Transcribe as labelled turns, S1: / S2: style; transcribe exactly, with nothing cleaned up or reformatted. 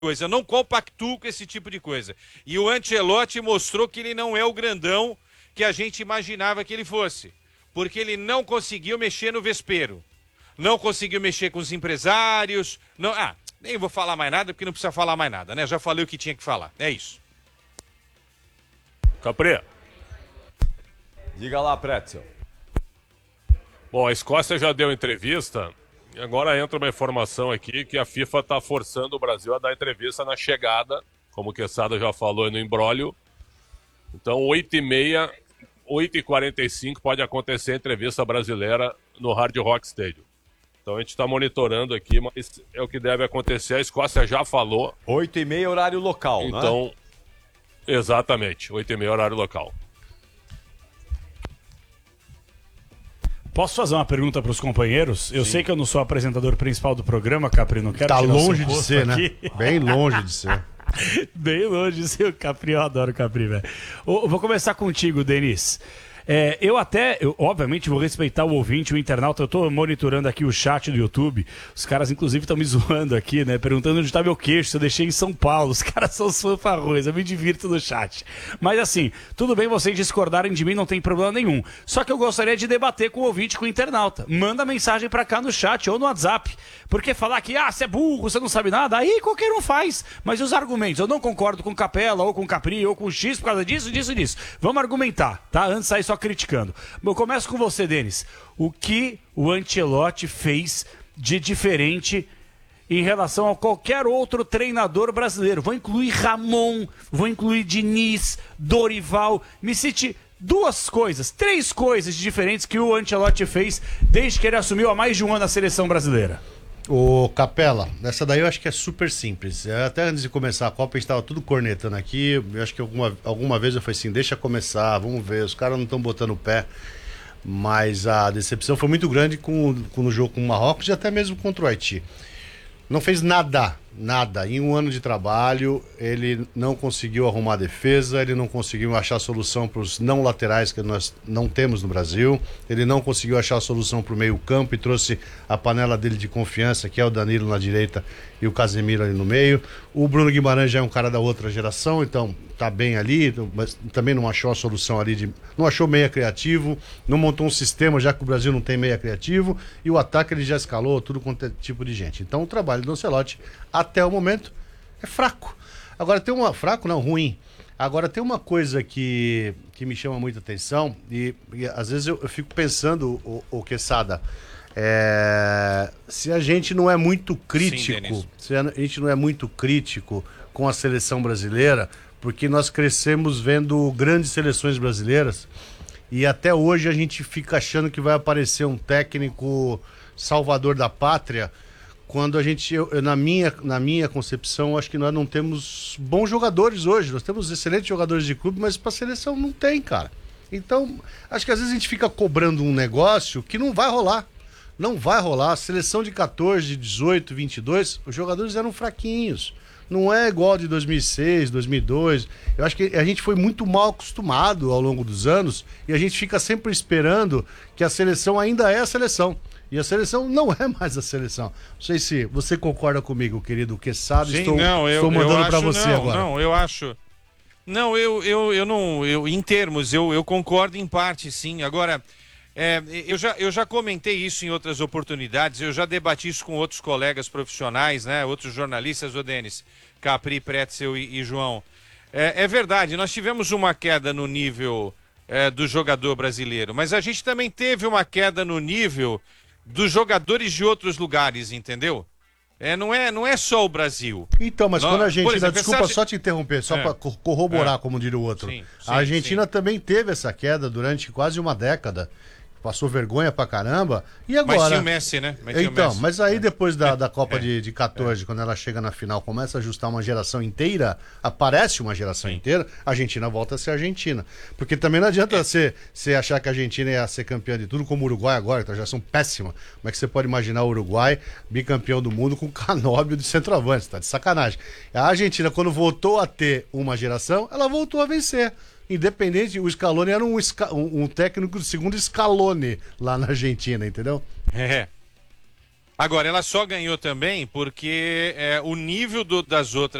S1: coisa. Eu não compactuo com esse tipo de coisa. E o Ancelotti mostrou que ele não é o grandão que a gente imaginava que ele fosse. Porque ele não conseguiu mexer no vespeiro. Não conseguiu mexer com os empresários. Não... Ah, nem vou falar mais nada, porque não precisa falar mais nada, né? Já falei o que tinha que falar. É isso.
S2: Capri.
S3: Diga lá, Pretzel.
S2: Bom, a Escócia já deu entrevista. E agora entra uma informação aqui que a FIFA está forçando o Brasil a dar entrevista na chegada, como o Quesada já falou no imbróglio. Então, oito e meia, oito e quarenta e cinco pode acontecer a entrevista brasileira no Hard Rock Stadium. Então a gente está monitorando aqui, mas é o que deve acontecer. A Escócia já falou.
S3: oito e meia horário local,
S2: então, né? Exatamente, oito e meia horário local.
S4: Posso fazer uma pergunta para os companheiros? Eu Sim. sei que eu não sou apresentador principal do programa, Capri, não quero
S5: Tá
S4: tirar
S5: longe de ser,
S4: aqui.
S5: né? Bem longe de ser.
S4: Bem longe de ser o Capri, eu adoro o Capri, velho. Vou começar contigo, Denis. É, eu até, eu, obviamente, vou respeitar o ouvinte, o internauta. Eu tô monitorando aqui o chat do YouTube. Os caras, inclusive, estão me zoando aqui, né? Perguntando onde tá meu queixo, se eu deixei em São Paulo. Os caras são os fanfarrões, eu me divirto no chat. Mas assim, tudo bem vocês discordarem de mim, não tem problema nenhum. Só que eu gostaria de debater com o ouvinte, com o internauta. Manda mensagem pra cá no chat ou no WhatsApp. Porque falar que, ah, você é burro, você não sabe nada, aí qualquer um faz. Mas e os argumentos? Eu não concordo com Capela, ou com Capri, ou com X por causa disso, disso, disso. Vamos argumentar, tá? Antes de sair só criticando. Eu começo com você, Denis. O que o Ancelotti fez de diferente em relação a qualquer outro treinador brasileiro? Vou incluir Ramon, vou incluir Diniz, Dorival. Me cite duas coisas, três coisas diferentes que o Ancelotti fez desde que ele assumiu há mais de um ano a seleção brasileira.
S5: Ô Capela, essa daí eu acho que é super simples. Até antes de começar a Copa, a gente tava tudo cornetando aqui. Eu acho que alguma, alguma vez eu falei assim, deixa começar, vamos ver, os caras não estão botando o pé. Mas a decepção foi muito grande com, com o jogo com o Marrocos e até mesmo contra o Haiti. Não fez nada, nada. Em um ano de trabalho, ele não conseguiu arrumar a defesa, ele não conseguiu achar solução para os não laterais que nós não temos no Brasil, ele não conseguiu achar a solução para o meio campo e trouxe a panela dele de confiança, que é o Danilo na direita e o Casemiro ali no meio. O Bruno Guimarães já é um cara da outra geração, então tá bem ali, mas também não achou a solução ali, de, não achou meia criativo, não montou um sistema, já que o Brasil não tem meia criativo, e o ataque ele já escalou tudo quanto é tipo de gente. Então o trabalho do Ancelotti até o momento é fraco. Agora tem uma... Fraco não, ruim. Agora tem uma coisa que, que me chama muita atenção e, e às vezes eu, eu fico pensando, o, o Quesada, é, se a gente não é muito crítico, Sim, se a gente não é muito crítico com a seleção brasileira, porque nós crescemos vendo grandes seleções brasileiras e até hoje a gente fica achando que vai aparecer um técnico salvador da pátria, quando a gente, eu, na, minha, na minha concepção, acho que nós não temos bons jogadores hoje. Nós temos excelentes jogadores de clube, mas para a seleção não tem, cara. Então, acho que às vezes a gente fica cobrando um negócio que não vai rolar. Não vai rolar. A seleção de catorze, dezoito, vinte e dois, os jogadores eram fraquinhos. Não é igual de dois mil e seis, dois mil e dois. Eu acho que a gente foi muito mal acostumado ao longo dos anos e a gente fica sempre esperando que a seleção ainda é a seleção. E a seleção não é mais a seleção. Não sei se você concorda comigo, querido Quesada.
S1: Sim,
S5: estou,
S1: não, eu,
S5: estou mandando para você
S1: não,
S5: agora.
S1: Não, eu acho... Não, eu, eu, eu não... Eu, em termos, eu, eu concordo em parte, sim. Agora, é, eu, já, eu já comentei isso em outras oportunidades, eu já debati isso com outros colegas profissionais, né? Outros jornalistas, o Denis, Capri, Pretzel e, e João. É, é verdade, nós tivemos uma queda no nível é, do jogador brasileiro, mas a gente também teve uma queda no nível dos jogadores de outros lugares, entendeu? É, não, é, não é só o Brasil.
S5: Então, mas
S1: Não,
S5: quando a Argentina...
S1: exemplo,
S5: desculpa
S1: essa...
S5: só te interromper, só é. para corroborar, é. como diria o outro. Sim, sim, a Argentina sim. também teve essa queda durante quase uma década. Passou vergonha pra caramba. E agora?
S1: Mas tinha o Messi, né? Mas
S5: então,
S1: Messi.
S5: mas aí depois da, da Copa
S1: é.
S5: de, de catorze, é. quando ela chega na final, começa a ajustar uma geração inteira, aparece uma geração Sim. inteira, a Argentina volta a ser Argentina. Porque também não adianta é. você, você achar que a Argentina ia ser campeã de tudo, como o Uruguai agora, que tá uma geração péssima. Como é que você pode imaginar o Uruguai bicampeão do mundo com Canóbio de centroavante? Tá de sacanagem. A Argentina, quando voltou a ter uma geração, ela voltou a vencer. Independente, o Scaloni era um, um, um técnico do segundo Scaloni lá na Argentina, entendeu?
S1: É. Agora, ela só ganhou também porque é, o nível do, das outras